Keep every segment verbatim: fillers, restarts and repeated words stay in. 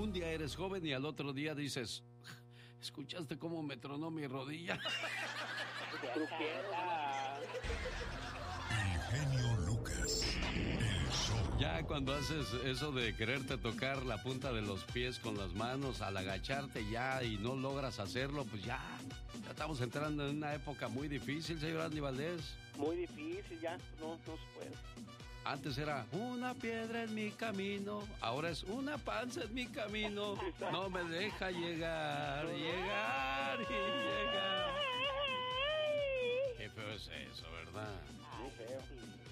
Un día eres joven y al otro día dices, ¿escuchaste cómo me tronó mi rodilla? El genio Lucas, el show. Ya cuando haces eso de quererte tocar la punta de los pies con las manos al agacharte ya y no logras hacerlo, pues ya, ya estamos entrando en una época muy difícil, señor Andy Valdés. Muy difícil, ya no, no se puede. Antes era una piedra en mi camino, ahora es una panza en mi camino, no me deja llegar, llegar y llegar. Qué feo es eso, ¿verdad? Muy feo.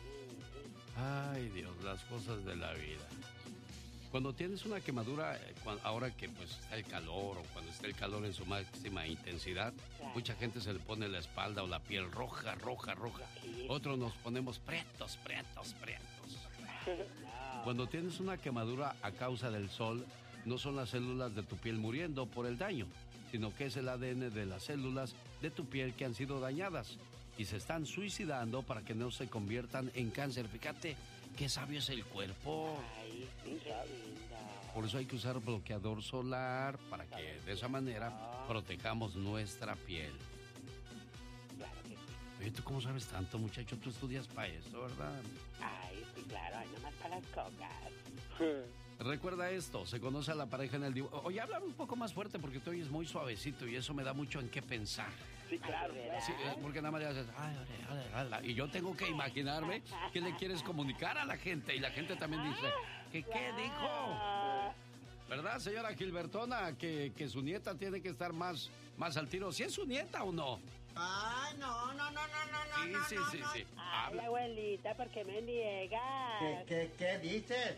Ay, Dios, las cosas de la vida. Cuando tienes una quemadura, ahora que pues está el calor o cuando está el calor en su máxima intensidad, claro, mucha gente se le pone la espalda o la piel roja, roja, roja. Sí. Otros nos ponemos pretos, pretos, pretos. No. Cuando tienes una quemadura a causa del sol, no son las células de tu piel muriendo por el daño, sino que es el A D N de las células de tu piel que han sido dañadas y se están suicidando para que no se conviertan en cáncer. Fíjate qué sabio es el cuerpo. Ay, qué linda. Por eso hay que usar bloqueador solar para que de esa manera protejamos nuestra piel. Claro que sí. Oye, ¿tú cómo sabes tanto, muchacho? Tú estudias para eso, ¿verdad? Ay, sí, claro, ay, nomás para las cocas. Recuerda esto, se conoce a la pareja en el divorcio. Oye, háblame un poco más fuerte porque tú oyes muy suavecito y eso me da mucho en qué pensar. Sí, claro. Sí, porque nada más le haces, ay, ay, ay, ay, y yo tengo que imaginarme qué le quieres comunicar a la gente. Y la gente también dice, ¿qué, qué dijo? ¿Verdad, señora Gilbertona? Que, que su nieta tiene que estar más, más al tiro. ¿Si es su nieta o no? Ay, no, no, no, no, no, sí, no, sí, no, sí, no. sí. Ay, abuelita, ¿por qué me niegas? ¿Qué, qué, qué dices?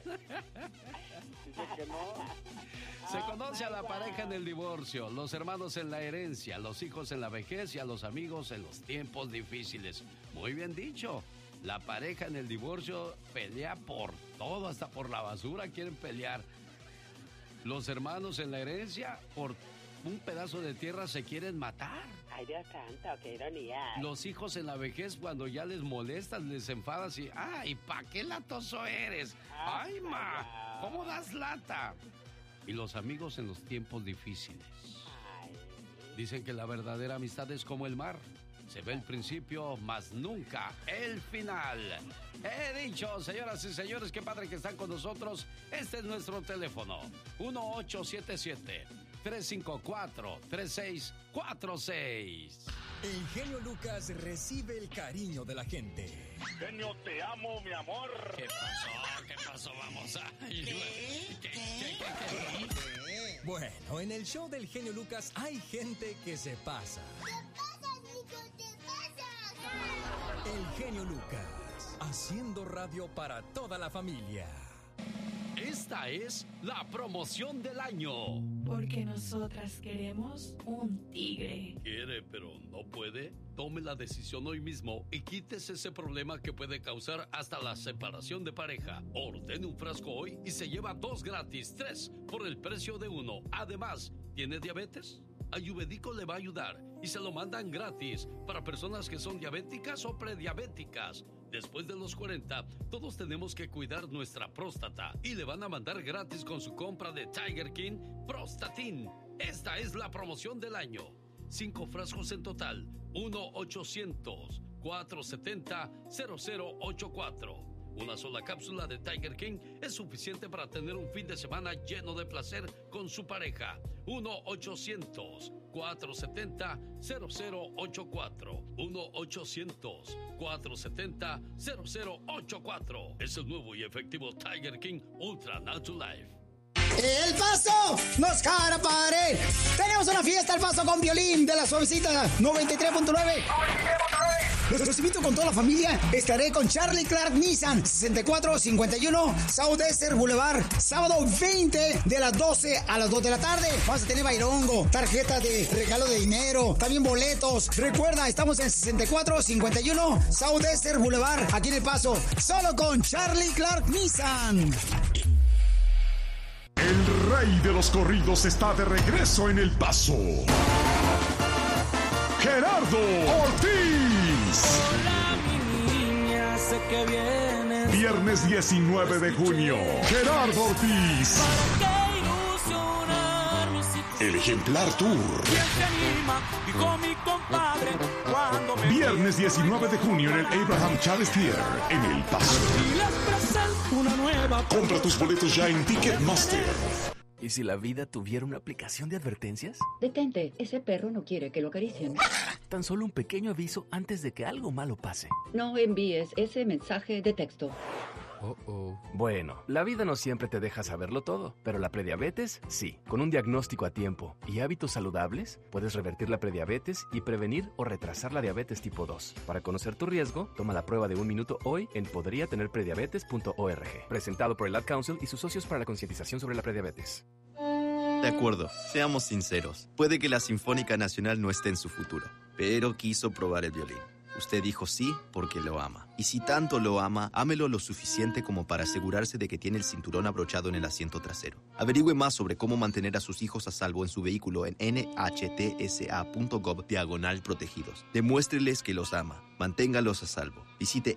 Dice que no. Se conoce a la pareja en el divorcio, los hermanos en la herencia, los hijos en la vejez y a los amigos en los tiempos difíciles. Muy bien dicho. La pareja en el divorcio pelea por todo, hasta por la basura quieren pelear. Los hermanos en la herencia por un pedazo de tierra se quieren matar. Ay, Dios santo, qué ironía. Los hijos en la vejez cuando ya les molestas, les enfadas y ¡ay, pa' qué latoso eres! ¡Ay, ay ma! ¿Cómo das lata? Y los amigos en los tiempos difíciles. Ay. Dicen que la verdadera amistad es como el mar. Se ve el principio, mas nunca el final. He dicho, señoras y señores, qué padre que están con nosotros. Este es nuestro teléfono. uno ocho siete siete, tres cinco cuatro, tres seis cuatro seis. El genio Lucas recibe el cariño de la gente. Genio, te amo, mi amor. ¿Qué pasó? ¿Qué pasó? Vamos a... ¿Qué? ¿Qué? ¿Qué? ¿Qué? ¿Qué? Bueno, en el show del genio Lucas hay gente que se pasa. El genio Lucas, haciendo radio para toda la familia. Esta es la promoción del año. Porque nosotras queremos un tigre. Quiere, pero no puede. Tome la decisión hoy mismo y quítese ese problema que puede causar hasta la separación de pareja. Ordene un frasco hoy y se lleva dos gratis, tres por el precio de uno. Además, ¿tiene diabetes? Ayurvédico le va a ayudar y se lo mandan gratis para personas que son diabéticas o prediabéticas. Después de los cuarenta, todos tenemos que cuidar nuestra próstata y le van a mandar gratis con su compra de Tiger King Prostatin. Esta es la promoción del año. Cinco frascos en total. uno ochocientos, cuatrocientos setenta, cero cero ochenta y cuatro. Una sola cápsula de Tiger King es suficiente para tener un fin de semana lleno de placer con su pareja. uno ochocientos, cuatrocientos setenta, cero cero ochenta y cuatro. uno ochocientos, cuatrocientos setenta, cero cero ochenta y cuatro. Es el nuevo y efectivo Tiger King Ultra Natural Life. El Paso nos cara pare. Tenemos una fiesta al Paso con violín de la suavecita noventa y tres punto nueve. Los, los invito con toda la familia. Estaré con Charlie Clark Nissan, sesenta y cuatro cincuenta y uno Southwestern Boulevard, sábado veinte de las doce a las dos de la tarde. Vamos a tener bairongo, tarjetas de regalo de dinero, también boletos. Recuerda, estamos en sesenta y cuatro cincuenta y uno Southwestern Boulevard, aquí en El Paso, solo con Charlie Clark Nissan. El rey de los corridos está de regreso en El Paso. Gerardo Ortiz. Hola, mi niña, sé que vienes. Viernes diecinueve de junio, Gerardo Ortiz. ¿Para qué ilusión El Ejemplar Tour. ¿Quién se anima? Dijo mi compadre cuando me Viernes diecinueve de junio en el Abraham Chávez Theater en El Paso. y les presento una nueva. Compra tus boletos ya en Ticketmaster. ¿Y si la vida tuviera una aplicación de advertencias? Detente, ese perro no quiere que lo acaricien. Tan solo un pequeño aviso antes de que algo malo pase. No envíes ese mensaje de texto. Oh, oh. Bueno, la vida no siempre te deja saberlo todo, pero la prediabetes, sí. Con un diagnóstico a tiempo y hábitos saludables, puedes revertir la prediabetes y prevenir o retrasar la diabetes tipo dos. Para conocer tu riesgo, toma la prueba de un minuto hoy en podría tener prediabetes punto org. Presentado por el Ad Council y sus socios para la concientización sobre la prediabetes. De acuerdo, seamos sinceros. Puede que la Sinfónica Nacional no esté en su futuro, pero quiso probar el violín. Usted dijo sí porque lo ama. Y si tanto lo ama, ámelo lo suficiente como para asegurarse de que tiene el cinturón abrochado en el asiento trasero. Averigüe más sobre cómo mantener a sus hijos a salvo en su vehículo en nhtsa.gov diagonal protegidos. Demuéstreles que los ama. Manténgalos a salvo. Visite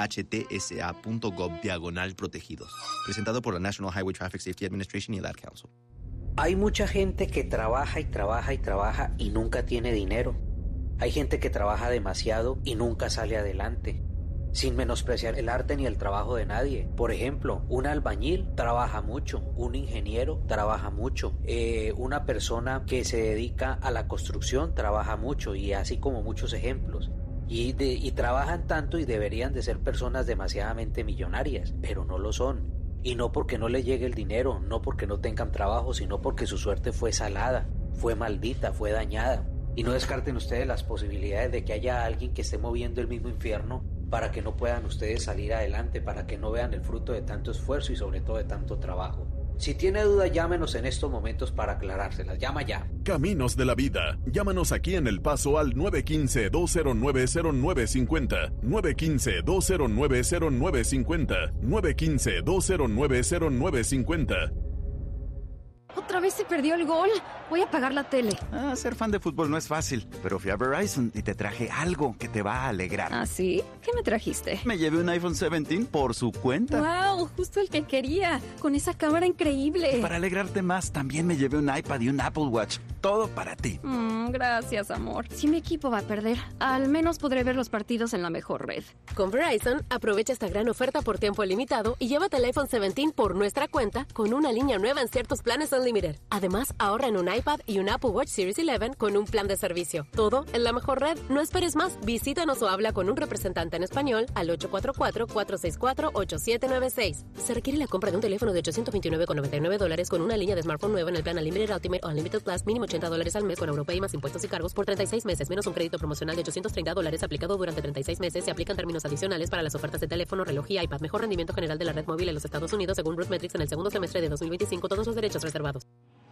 nhtsa.gov diagonal protegidos. Presentado por la National Highway Traffic Safety Administration y el Ad Council. Hay mucha gente que trabaja y trabaja y trabaja y nunca tiene dinero. Hay gente que trabaja demasiado y nunca sale adelante, sin menospreciar el arte ni el trabajo de nadie. Por ejemplo, un albañil trabaja mucho, un ingeniero trabaja mucho, eh, una persona que se dedica a la construcción trabaja mucho, y así como muchos ejemplos. Y, de, y trabajan tanto y deberían de ser personas demasiadamente millonarias, pero no lo son. Y no porque no les llegue el dinero, no porque no tengan trabajo, sino porque su suerte fue salada, fue maldita, fue dañada. Y no descarten ustedes las posibilidades de que haya alguien que esté moviendo el mismo infierno para que no puedan ustedes salir adelante, para que no vean el fruto de tanto esfuerzo y sobre todo de tanto trabajo. Si tiene duda, llámenos en estos momentos para aclarárselas. Llama ya. Caminos de la Vida. Llámanos aquí en El Paso al nueve uno cinco, dos cero nueve, cero nueve cinco cero, nueve uno cinco, dos cero nueve, cero nueve cinco cero, nueve uno cinco, dos cero nueve, cero nueve cinco cero. ¿Otra vez se perdió el gol? Voy a apagar la tele. Ah, ser fan de fútbol no es fácil, pero fui a Verizon y te traje algo que te va a alegrar. ¿Ah, sí? ¿Qué me trajiste? Me llevé un iPhone diecisiete por su cuenta. ¡Wow! Justo el que quería, con esa cámara increíble. Y para alegrarte más, también me llevé un iPad y un Apple Watch. Todo para ti. Mm, gracias, amor. Si mi equipo va a perder, al menos podré ver los partidos en la mejor red. Con Verizon, aprovecha esta gran oferta por tiempo limitado y llévate el iPhone diecisiete por nuestra cuenta con una línea nueva en ciertos planes Unlimited. Además, ahorra en un iPad y un Apple Watch Series once con un plan de servicio. Todo en la mejor red. No esperes más. Visítanos o habla con un representante en español al ocho cuatro cuatro, cuatro seis cuatro, ocho siete nueve seis. Se requiere la compra de un teléfono de ochocientos veintinueve con noventa y nueve dólares con una línea de smartphone nueva en el plan Unlimited Ultimate o Unlimited Plus, mínimo ochenta dólares al mes con Europay más impuestos y cargos por treinta y seis meses, menos un crédito promocional de ochocientos treinta dólares aplicado durante treinta y seis meses. Se aplican términos adicionales para las ofertas de teléfono, reloj y iPad. Mejor rendimiento general de la red móvil en los Estados Unidos según RootMetrics en el segundo semestre de dos mil veinticinco. Todos los derechos reservados.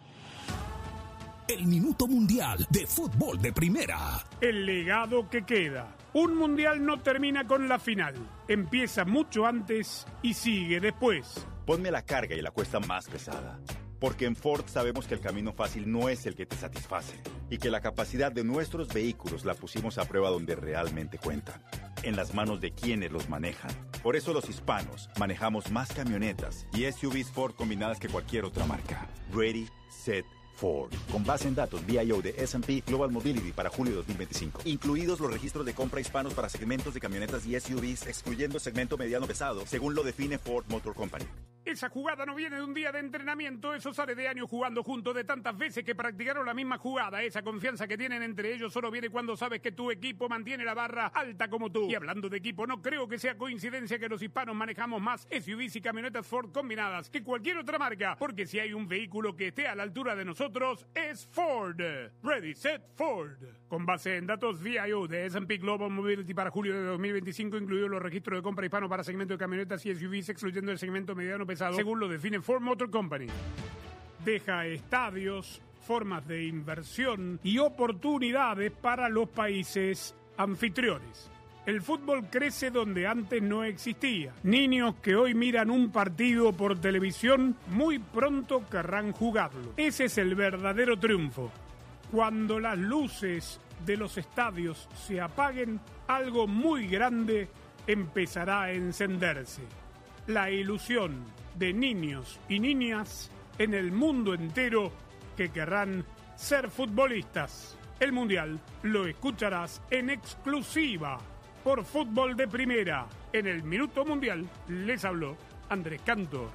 El Minuto Mundial de Fútbol de Primera. El legado que queda. Un mundial no termina con la final. Empieza mucho antes y sigue después. Ponme la carga y la cuesta más pesada. Porque en Ford sabemos que el camino fácil no es el que te satisface. Y que la capacidad de nuestros vehículos la pusimos a prueba donde realmente cuenta. En las manos de quienes los manejan. Por eso los hispanos manejamos más camionetas y S U Vs Ford combinadas que cualquier otra marca. Ready, set, Ford, con base en datos V I O de S and P Global Mobility para julio de dos mil veinticinco. Incluidos los registros de compra hispanos para segmentos de camionetas y S U Vs, excluyendo segmento mediano pesado, según lo define Ford Motor Company. Esa jugada no viene de un día de entrenamiento, eso sale de años jugando juntos, de tantas veces que practicaron la misma jugada. Esa confianza que tienen entre ellos solo viene cuando sabes que tu equipo mantiene la barra alta como tú. Y hablando de equipo, no creo que sea coincidencia que los hispanos manejamos más S U Vs y camionetas Ford combinadas que cualquier otra marca, porque si hay un vehículo que esté a la altura de nosotros, es Ford. Ready, set, Ford. Con base en datos V I O de S and P Global Mobility para julio de dos mil veinticinco, incluidos los registros de compra hispano para segmento de camionetas y S U Vs, excluyendo el segmento mediano pesado, según lo define Ford Motor Company. Deja estadios, formas de inversión y oportunidades para los países anfitriones. El fútbol crece donde antes no existía. Niños que hoy miran un partido por televisión, muy pronto querrán jugarlo. Ese es el verdadero triunfo. Cuando las luces de los estadios se apaguen, algo muy grande empezará a encenderse. La ilusión de niños y niñas en el mundo entero que querrán ser futbolistas. El Mundial lo escucharás en exclusiva por Fútbol de Primera. En el Minuto Mundial les habló Andrés Cantor.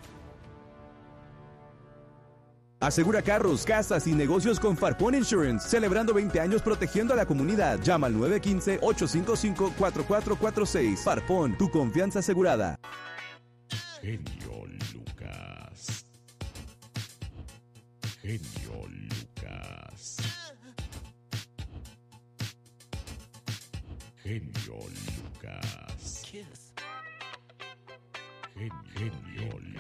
Asegura carros, casas y negocios con Farpón Insurance, celebrando veinte años protegiendo a la comunidad. Llama al nueve uno cinco, ocho cinco cinco, cuatro cuatro cuatro seis. Farpón, tu confianza asegurada. Genio Lucas. Genio Lucas. Genio Lucas. Genio, genio.